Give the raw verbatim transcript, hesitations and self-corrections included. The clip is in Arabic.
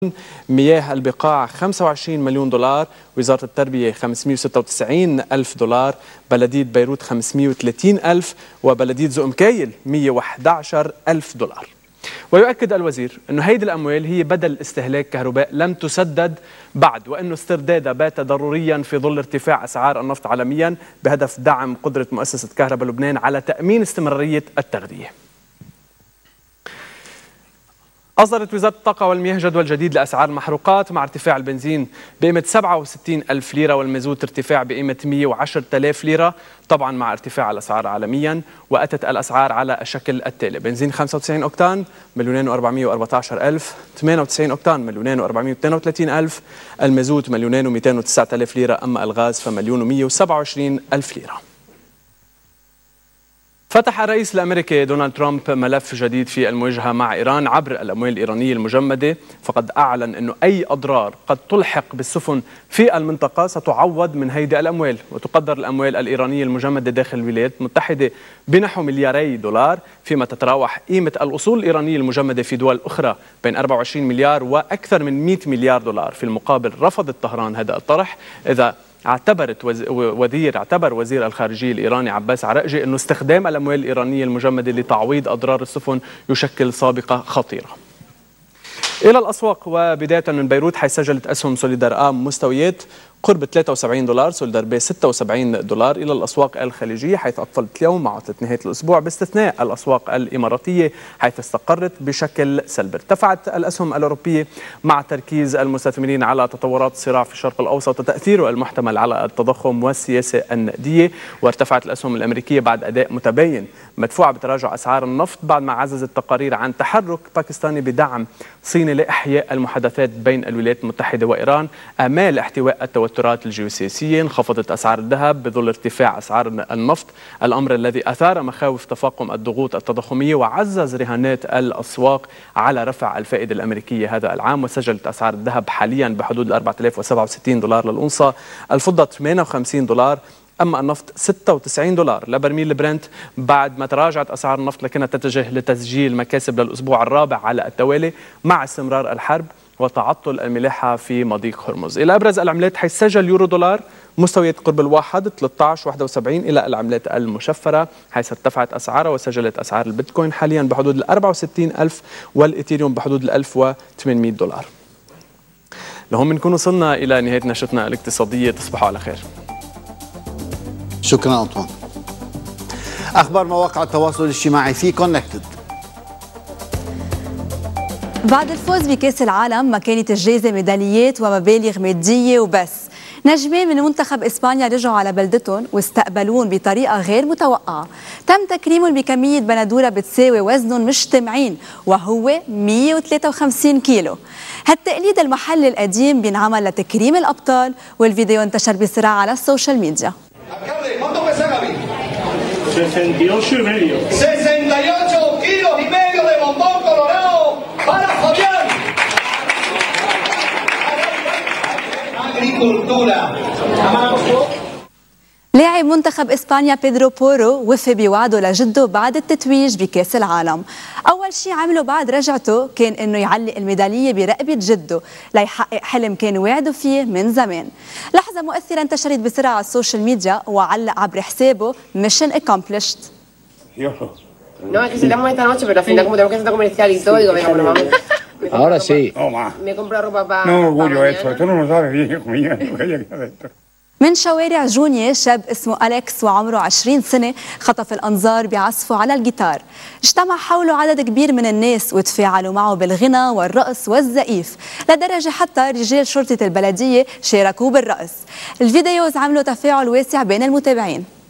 مياه البقاع خمسة وعشرين مليون دولار، وزارة التربية خمسمئة وستة وتسعين ألف دولار، بلدية بيروت خمسمئة وثلاثين ألف، وبلدية زقمكايل مئة وأحد عشر ألف دولار. ويؤكد الوزير أنه هيدي الأموال هي بدل استهلاك كهرباء لم تسدد بعد، وأنه استردادها بات ضروريا في ظل ارتفاع أسعار النفط عالميا بهدف دعم قدرة مؤسسة كهرباء لبنان على تأمين استمرارية التغذية. أصدرت وزارة الطاقة والمياه جدول جديد لأسعار المحروقات مع ارتفاع البنزين بقيمة سبعة وستين ألف ليرة والمازوت ارتفاع بقيمة مئة وعشرة آلاف ليرة، طبعا مع ارتفاع الأسعار عالميا. وأتت الأسعار على الشكل التالي: بنزين خمسة وتسعين أوكتان مليونين وأربعمئة وأربعة عشر ألف، ثمانية وتسعين أوكتان مليونين وأربعمئة واثنين وثلاثين ألف، المازوت مليونين ومئتين وتسعة آلاف ليرة، أما الغاز فمليون ومئة وسبعة وعشرين ألف ليرة. فتح الرئيس الأمريكي دونالد ترامب ملف جديد في المواجهة مع إيران عبر الأموال الإيرانية المجمدة، فقد أعلن أنه أي أضرار قد تلحق بالسفن في المنطقة ستعوض من هيدي الأموال. وتقدر الأموال الإيرانية المجمدة داخل الولايات المتحدة بنحو ملياري دولار، فيما تتراوح قيمة الأصول الإيرانية المجمدة في دول أخرى بين أربعة وعشرين مليار وأكثر من مئة مليار دولار. في المقابل رفضت طهران هذا الطرح، إذا اعتبرت وزير اعتبر وزير الخارجية الإيراني عباس عرقجي أنه استخدام الأموال الإيرانية المجمدة لتعويض أضرار السفن يشكل سابقة خطيرة. إلى الأسواق، وبداية من بيروت حيث سجلت أسهم سوليدار آ مستويات قرب ثلاثة وسبعين دولار، سوليدار بي ستة وسبعين دولار. إلى الأسواق الخليجية حيث أقفلت اليوم مع عطلة نهاية الأسبوع باستثناء الأسواق الإماراتية حيث استقرت بشكل سلبي. ارتفعت الأسهم الأوروبية مع تركيز المستثمرين على تطورات الصراع في الشرق الأوسط وتأثيره المحتمل على التضخم والسياسة النقدية. وارتفعت الأسهم الأمريكية بعد أداء متباين مدفوعة بتراجع أسعار النفط بعد ما عززت تقارير عن تحرك باكستاني بدعم صيني لإحياء المحادثات بين الولايات المتحدة وإيران آمال احتواء التوترات الجيوسياسية. انخفضت أسعار الذهب بظل ارتفاع أسعار النفط، الأمر الذي أثار مخاوف تفاقم الضغوط التضخمية وعزز رهانات الأسواق على رفع الفائدة الأمريكية هذا العام. وسجلت أسعار الذهب حاليا بحدود أربعة آلاف وسبعة وستين دولار للأونصة، الفضة ثمانية وخمسين دولار، أما النفط ستة وتسعين دولار لبرميل البرنت بعد ما تراجعت أسعار النفط لكنها تتجه لتسجيل مكاسب للأسبوع الرابع على التوالي مع استمرار الحرب وتعطل الملاحة في مضيق هرمز. إلى أبرز العملات حيث سجل يورو دولار مستويات قرب الواحد ثلاثة عشر واحد وسبعين. إلى العملات المشفرة حيث ارتفعت أسعارها وسجلت أسعار البيتكوين حاليا بحدود ال أربعة وستين ألف والإيثيريوم بحدود ال ألف وثمانمئة دولار. لهم بنكون وصلنا إلى نهاية نشرتنا الاقتصادية. تصبحوا على خير. شكرا أنطوان. أخبار مواقع التواصل الاجتماعي في كونكتد. بعد الفوز بكأس العالم ما كانت الجائزة ميداليات ومبالغ مادية وبس. نجمين من منتخب إسبانيا رجعوا على بلدتهم واستقبلون بطريقة غير متوقعة. تم تكريمهم بكمية بندورة بتساوي وزنهم مجتمعين وهو مئة وثلاثة وخمسين كيلو. هالتقليد المحلي القديم بينعمل لتكريم الأبطال، والفيديو انتشر بسرعة على السوشيال ميديا. sesenta y ocho y medio. sesenta y ocho kilos y medio de bombón colorado para Fabián. Agricultura. لاعب منتخب إسبانيا بيدرو بورو وفي بوعده لجده بعد التتويج بكأس العالم. أول شيء عمله بعد رجعته كان إنه يعلق الميدالية برقبة جده ليحقق حلم كان واعده فيه من زمان. لحظة مؤثرة انتشرت بسرعة على السوشيال ميديا وعلق عبر حسابه Mission Accomplished. No, es que citamos esta noche, pero al final como tenemos que hacer comercial y todo, digo, venga, pero vamos. Ahora sí. Me compro ropa para... No, orgullo esto, esto no lo sabe bien, hijo mío, lo que haya que hacer esto. من شوارع جونيا شاب اسمه أليكس وعمره عشرين سنة خطف الأنظار بعزفه على الجيتار. اجتمع حوله عدد كبير من الناس وتفاعلوا معه بالغنى والرقص والزقيف، لدرجة حتى رجال شرطة البلدية شاركوا بالرقص. الفيديوز عملوا تفاعل واسع بين المتابعين.